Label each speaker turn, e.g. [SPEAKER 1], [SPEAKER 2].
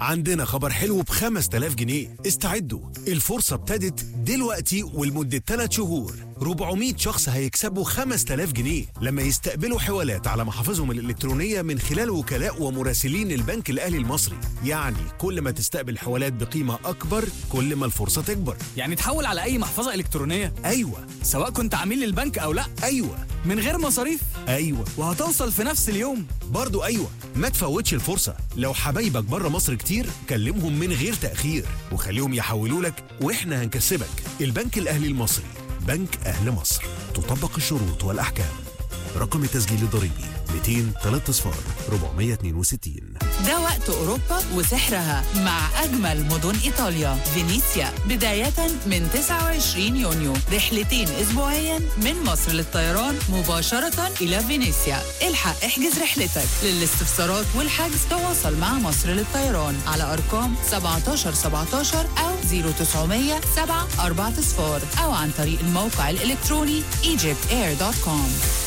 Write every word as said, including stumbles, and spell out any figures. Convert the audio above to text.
[SPEAKER 1] عندنا خبر حلو ب خمسة آلاف جنيه. استعدوا، الفرصة ابتدت دلوقتي ولمدة ثلاث شهور. أربعمائة شخص هيكسبوا خمسة آلاف جنيه لما يستقبلوا حوالات على محافظهم الإلكترونية من خلال وكلاء ومراسلين البنك الأهلي المصري. يعني كل ما تستقبل حوالات بقيمة أكبر كل ما الفرصة تكبر.
[SPEAKER 2] يعني تحول على أي محفظة إلكترونية؟
[SPEAKER 1] أيوة.
[SPEAKER 2] سواء كنت عميل للبنك أو لا؟
[SPEAKER 1] أيوة.
[SPEAKER 2] من غير مصاريف؟
[SPEAKER 1] أيوة.
[SPEAKER 2] وهتوصل في نفس اليوم؟
[SPEAKER 1] برضو أيوة. ما تفوتش الفرصة. لو حبايبك بره مصر كتير كلمهم من غير تأخير وخليهم يحولوا لك وإحنا هنكسبك. البنك الأهلي المصري، بنك أهل مصر. تطبق الشروط والأحكام. رقم التسجيل الضريبي مئتين وثلاثة صفار أربعمائة واثنين وستين.
[SPEAKER 3] ده وقت أوروبا وسحرها مع أجمل مدن إيطاليا، فينيسيا، بداية من تسعة وعشرين يونيو. رحلتين أسبوعيا من مصر للطيران مباشرة إلى فينيسيا. الحق احجز رحلتك. للاستفسارات والحجز تواصل مع مصر للطيران على أرقام سبعتاشر سبعتاشر أو صفر تسعمية سبعة أربعة صفار أو عن طريق الموقع الإلكتروني ايجيبت اير دوت كوم.